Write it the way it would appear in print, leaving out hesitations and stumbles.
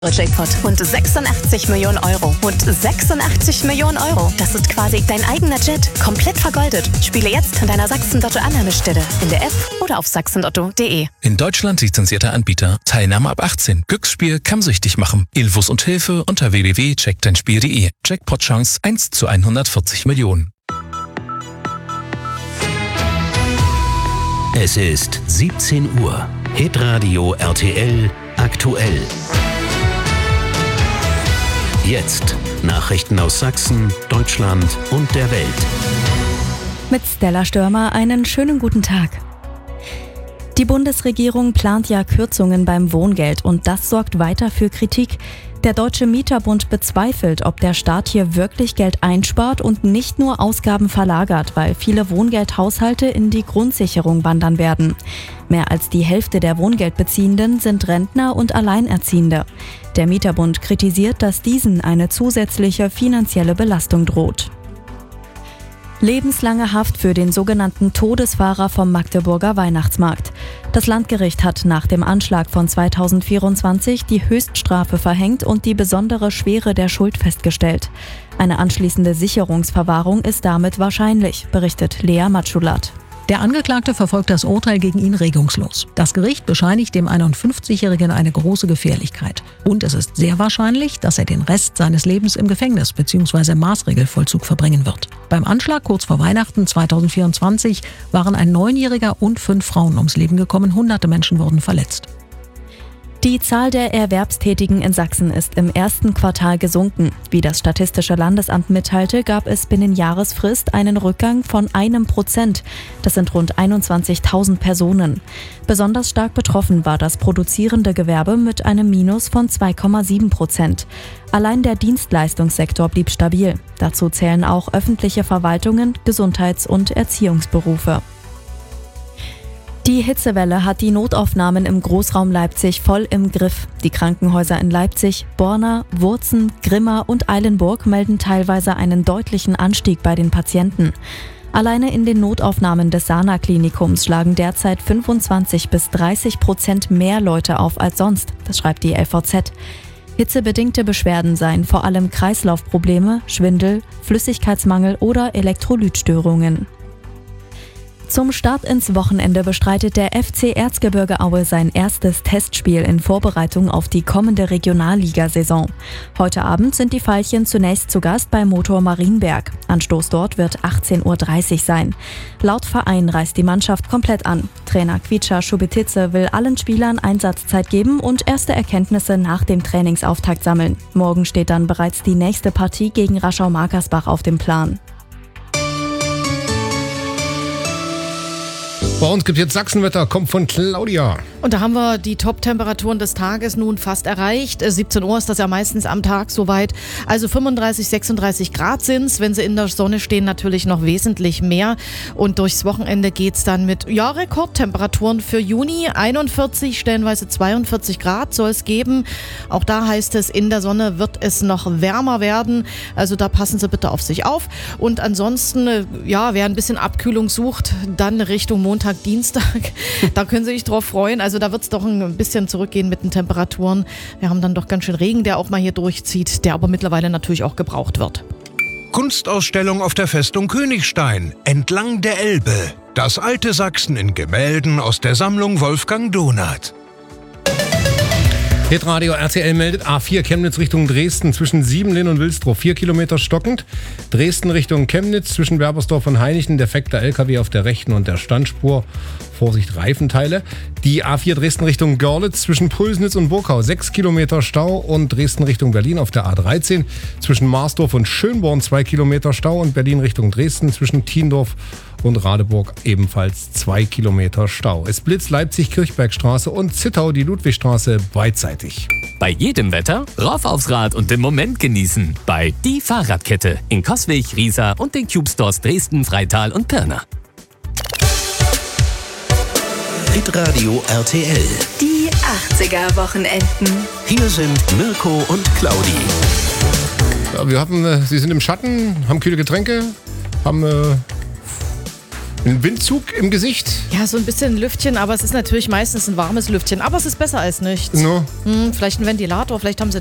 Jackpot. Und 86 Millionen Euro. Und 86 Millionen Euro. Das ist quasi dein eigener Jet. Komplett vergoldet. Spiele jetzt an deiner Sachsen-Lotto-Annahmestelle. In der App oder auf sachsenlotto.de. In Deutschland lizenzierter Anbieter. Teilnahme ab 18. Glücksspiel kann süchtig machen. Infos und Hilfe unter www.checkdeinspiel.de. Jackpot-Chance 1 zu 140 Millionen. Es ist 17 Uhr. Hitradio RTL aktuell. Jetzt Nachrichten aus Sachsen, Deutschland und der Welt. Mit Stella Stürmer einen schönen guten Tag. Die Bundesregierung plant ja Kürzungen beim Wohngeld und das sorgt weiter für Kritik. Der Deutsche Mieterbund bezweifelt, ob der Staat hier wirklich Geld einspart und nicht nur Ausgaben verlagert, weil viele Wohngeldhaushalte in die Grundsicherung wandern werden. Mehr als die Hälfte der Wohngeldbeziehenden sind Rentner und Alleinerziehende. Der Mieterbund kritisiert, dass diesen eine zusätzliche finanzielle Belastung droht. Lebenslange Haft für den sogenannten Todesfahrer vom Magdeburger Weihnachtsmarkt. Das Landgericht hat nach dem Anschlag von 2024 die Höchststrafe verhängt und die besondere Schwere der Schuld festgestellt. Eine anschließende Sicherungsverwahrung ist damit wahrscheinlich, berichtet Lea Matschulat. Der Angeklagte verfolgt das Urteil gegen ihn regungslos. Das Gericht bescheinigt dem 51-Jährigen eine große Gefährlichkeit. Und es ist sehr wahrscheinlich, dass er den Rest seines Lebens im Gefängnis bzw. Maßregelvollzug verbringen wird. Beim Anschlag kurz vor Weihnachten 2024 waren ein 9-Jähriger und 5 Frauen ums Leben gekommen. Hunderte Menschen wurden verletzt. Die Zahl der Erwerbstätigen in Sachsen ist im ersten Quartal gesunken. Wie das Statistische Landesamt mitteilte, gab es binnen Jahresfrist einen Rückgang von 1%. Das sind rund 21.000 Personen. Besonders stark betroffen war das produzierende Gewerbe mit einem Minus von 2,7%. Allein der Dienstleistungssektor blieb stabil. Dazu zählen auch öffentliche Verwaltungen, Gesundheits- und Erziehungsberufe. Die Hitzewelle hat die Notaufnahmen im Großraum Leipzig voll im Griff. Die Krankenhäuser in Leipzig, Borna, Wurzen, Grimma und Eilenburg melden teilweise einen deutlichen Anstieg bei den Patienten. Alleine in den Notaufnahmen des Sana-Klinikums schlagen derzeit 25-30% mehr Leute auf als sonst, das schreibt die LVZ. Hitzebedingte Beschwerden seien vor allem Kreislaufprobleme, Schwindel, Flüssigkeitsmangel oder Elektrolytstörungen. Zum Start ins Wochenende bestreitet der FC Erzgebirge Aue sein erstes Testspiel in Vorbereitung auf die kommende Regionalligasaison. Heute Abend sind die Veilchen zunächst zu Gast bei Motor Marienberg. Anstoß dort wird 18:30 Uhr sein. Laut Verein reist die Mannschaft komplett an. Trainer Kvicha Schubititze will allen Spielern Einsatzzeit geben und erste Erkenntnisse nach dem Trainingsauftakt sammeln. Morgen steht dann bereits die nächste Partie gegen Raschau-Markersbach auf dem Plan. Bei uns gibt es jetzt Sachsenwetter, kommt von Claudia. Und da haben wir die Top-Temperaturen des Tages nun fast erreicht. 17 Uhr ist das ja meistens am Tag soweit. Also 35, 36 Grad sind es. Wenn sie in der Sonne stehen, natürlich noch wesentlich mehr. Und durchs Wochenende geht es dann mit Rekordtemperaturen für Juni. 41, stellenweise 42 Grad soll es geben. Auch da heißt es, in der Sonne wird es noch wärmer werden. Also da passen Sie bitte auf sich auf. Und ansonsten, wer ein bisschen Abkühlung sucht, dann Richtung Montag, Dienstag. Da können Sie sich drauf freuen. Also da wird es doch ein bisschen zurückgehen mit den Temperaturen. Wir haben dann doch ganz schön Regen, der auch mal hier durchzieht, der aber mittlerweile natürlich auch gebraucht wird. Kunstausstellung auf der Festung Königstein, entlang der Elbe. Das alte Sachsen in Gemälden aus der Sammlung Wolfgang Donath. Hitradio RTL meldet A4 Chemnitz Richtung Dresden zwischen Siebenlinn und Wilstrow 4 Kilometer stockend. Dresden Richtung Chemnitz zwischen Werbersdorf und Heinichen defekter LKW auf der rechten und der Standspur. Vorsicht, Reifenteile. Die A4 Dresden Richtung Görlitz zwischen Pulsnitz und Burkau 6 Kilometer Stau und Dresden Richtung Berlin auf der A13 zwischen Marsdorf und Schönborn 2 Kilometer Stau und Berlin Richtung Dresden zwischen Tiendorf und Radeburg ebenfalls 2 Kilometer Stau. Es blitzt Leipzig-Kirchbergstraße und Zittau die Ludwigstraße beidseitig. Bei jedem Wetter rauf aufs Rad und den Moment genießen. Bei Die Fahrradkette in Coswig, Riesa und den Cube Stores Dresden, Freital und Pirna. Hitradio RTL. Die 80er-Wochenenden. Hier sind Mirko und Claudi. Ja, sie sind im Schatten, haben kühle Getränke, haben Ein Windzug im Gesicht? Ja, so ein bisschen ein Lüftchen, aber es ist natürlich meistens ein warmes Lüftchen. Aber es ist besser als nichts. No. Vielleicht ein Ventilator, vielleicht haben sie